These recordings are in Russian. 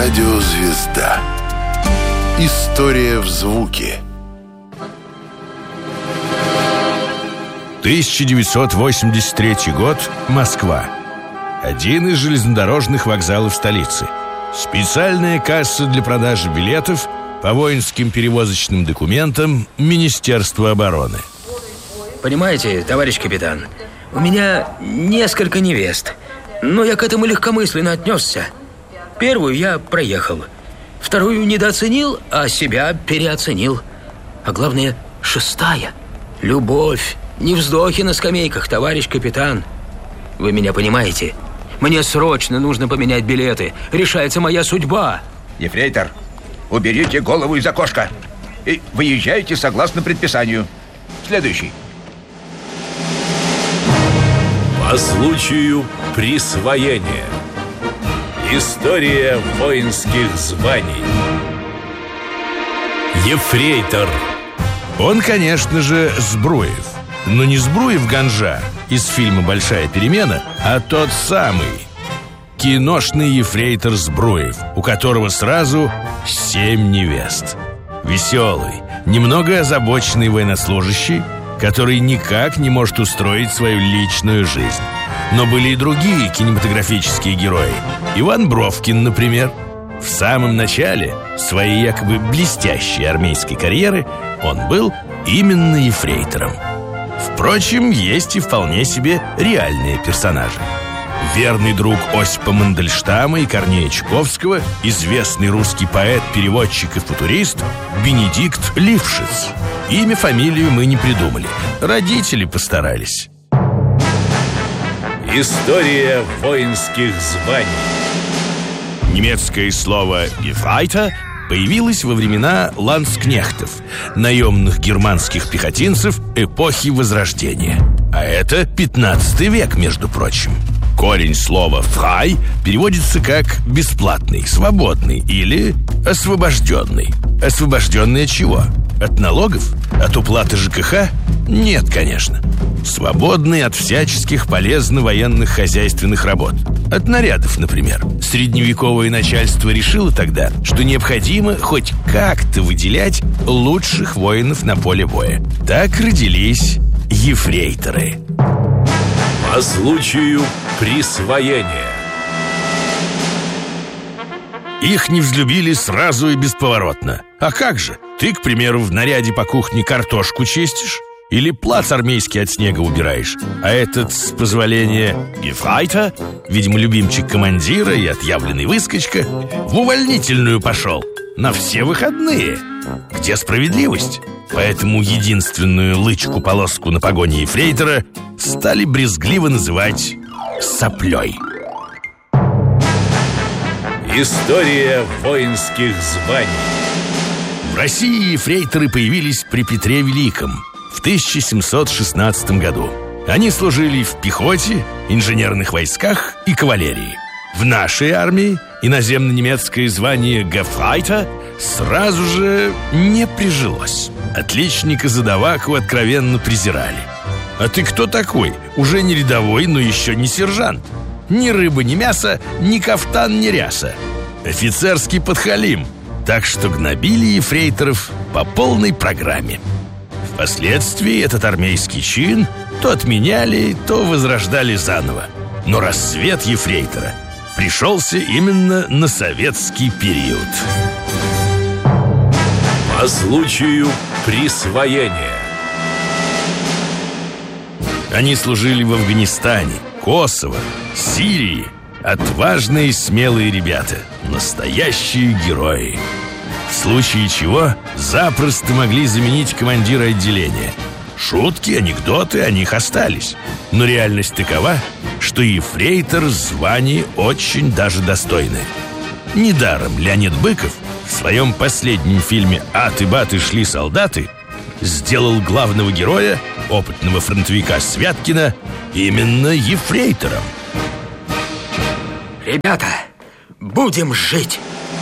Радиозвезда. История в звуке. 1983 год. Москва. Один из железнодорожных вокзалов столицы. Специальная касса для продажи билетов по воинским перевозочным документам Министерства обороны. Понимаете, товарищ капитан, у меня несколько невест, но я к этому легкомысленно отнесся. Первую я проехал, вторую недооценил, а себя переоценил. А главное, шестая — любовь. Не вздохи на скамейках, товарищ капитан. Вы меня понимаете? Мне срочно нужно поменять билеты. Решается моя судьба. Ефрейтор, уберите голову из окошка и выезжайте согласно предписанию. Следующий. По случаю присвоения. История воинских званий. Ефрейтор. Он, конечно же, Збруев. Но не Збруев-Ганжа из фильма «Большая перемена», а тот самый киношный ефрейтор Збруев, у которого сразу 7 невест. Веселый, немного озабоченный военнослужащий, который никак не может устроить свою личную жизнь. Но были и другие кинематографические герои. Иван Бровкин, например. В самом начале своей якобы блестящей армейской карьеры он был именно ефрейтором. Впрочем, есть и вполне себе реальные персонажи. Верный друг Осипа Мандельштама и Корнея Чуковского, известный русский поэт, переводчик и футурист Бенедикт Лившиц. Имя, фамилию мы не придумали. Родители постарались. История воинских званий. Немецкое слово «гефрейтор» появилось во времена ландскнехтов, наемных германских пехотинцев эпохи Возрождения. А это 15 век, между прочим. Корень слова «фрай» переводится как «бесплатный», «свободный» или «освобожденный». Освобожденный от чего? От налогов? От уплаты ЖКХ? Нет, конечно. Свободный от всяческих полезно-военных хозяйственных работ. От нарядов, например. Средневековое начальство решило тогда, что необходимо хоть как-то выделять лучших воинов на поле боя. Так родились ефрейторы. По случаю присвоения. Их не взлюбили сразу и бесповоротно. А как же? Ты, к примеру, в наряде по кухне картошку чистишь или плац армейский от снега убираешь, а этот, с позволения гефрейтор, видимо, любимчик командира и отъявленный выскочка, в увольнительную пошел на все выходные. Где справедливость? Поэтому единственную лычку-полоску на погоне ефрейтора стали брезгливо называть соплей. История воинских званий. В России ефрейторы появились при Петре Великом в 1716 году. Они служили в пехоте, инженерных войсках и кавалерии. В нашей армии иноземно-немецкое звание «гефрейтор» сразу же не прижилось. Отличника задаваку откровенно презирали. А ты кто такой? Уже не рядовой, но еще не сержант. Ни рыба, ни мясо, ни кафтан, ни ряса. Офицерский подхалим. Так что гнобили ефрейторов по полной программе. Впоследствии этот армейский чин то отменяли, то возрождали заново. Но расцвет ефрейтора пришелся именно на советский период. По случаю присвоения. Они служили в Афганистане, Косово, Сирии. Отважные, смелые ребята, настоящие герои. В случае чего запросто могли заменить командира отделения. Шутки, анекдоты о них остались. Но реальность такова, что ефрейтор звание очень даже достойное. Недаром Леонид Быков в своем последнем фильме «Аты-баты шли солдаты» сделал главного героя, опытного фронтовика Святкина, именно ефрейтором. Ребята, будем жить.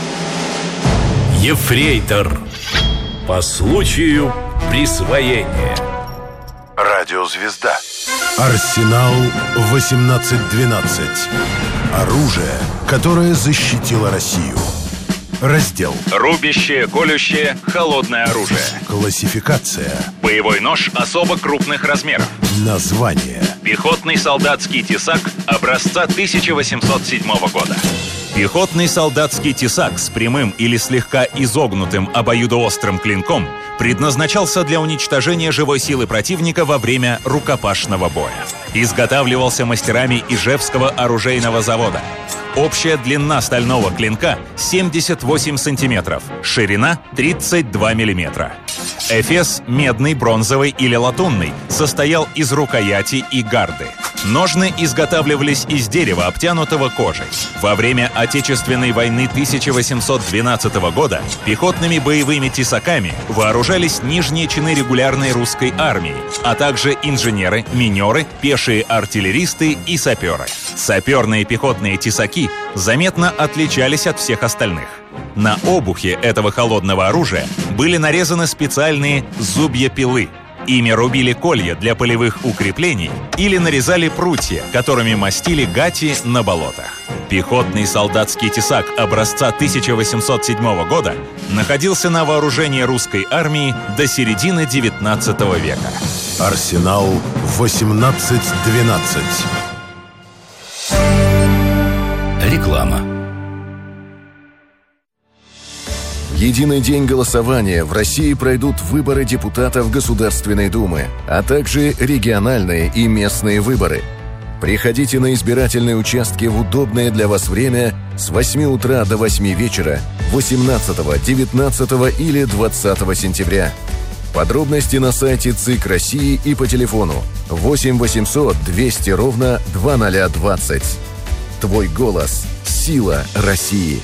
Ефрейтор. По случаю присвоения. Радиозвезда. Арсенал 1812. Оружие, которое защитило Россию. Раздел. Рубящее, колющее, холодное оружие. Классификация. Боевой нож особо крупных размеров. Название. Пехотный солдатский тесак образца 1807 года. Пехотный солдатский тесак с прямым или слегка изогнутым обоюдоострым клинком предназначался для уничтожения живой силы противника во время рукопашного боя. Изготавливался мастерами Ижевского оружейного завода. Общая длина стального клинка 78 сантиметров, ширина 32 миллиметра. Эфес, медный, бронзовый или латунный, состоял из рукояти и гарды. Ножны изготавливались из дерева, обтянутого кожей. Во время Отечественной войны 1812 года пехотными боевыми тесаками вооружались нижние чины регулярной русской армии, а также инженеры, минеры, пешие артиллеристы и саперы. Саперные пехотные тесаки заметно отличались от всех остальных. На обухе этого холодного оружия были нарезаны специальные зубья пилы. Ими рубили колья для полевых укреплений или нарезали прутья, которыми мастили гати на болотах. Пехотный солдатский тесак образца 1807 года находился на вооружении русской армии до середины 19 века. Арсенал 1812. Реклама. В единый день голосования в России пройдут выборы депутатов Государственной Думы, а также региональные и местные выборы. Приходите на избирательные участки в удобное для вас время с 8 утра до 8 вечера 18, 19 или 20 сентября. Подробности на сайте ЦИК России и по телефону 8 800 200 ровно 2020. Твой голос – сила России.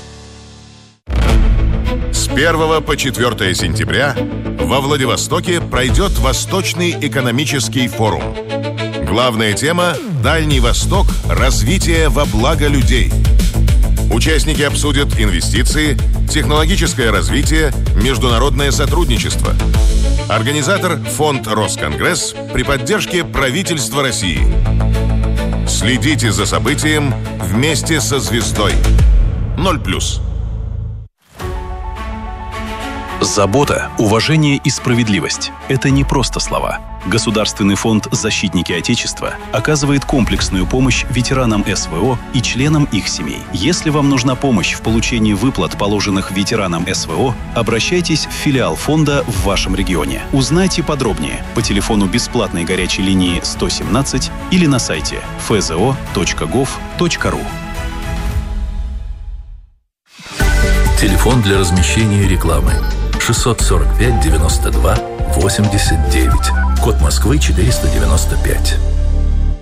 С 1 по 4 сентября во Владивостоке пройдет Восточный экономический форум. Главная тема – Дальний Восток. Развитие во благо людей. Участники обсудят инвестиции, технологическое развитие, международное сотрудничество. Организатор – Фонд Росконгресс при поддержке правительства России. Следите за событием вместе со звездой. 0+. Забота, уважение и справедливость – это не просто слова. Государственный фонд «Защитники Отечества» оказывает комплексную помощь ветеранам СВО и членам их семей. Если вам нужна помощь в получении выплат, положенных ветеранам СВО, обращайтесь в филиал фонда в вашем регионе. Узнайте подробнее по телефону бесплатной горячей линии 117 или на сайте fzo.gov.ru. Телефон для размещения рекламы 645 92 89. Код Москвы 495.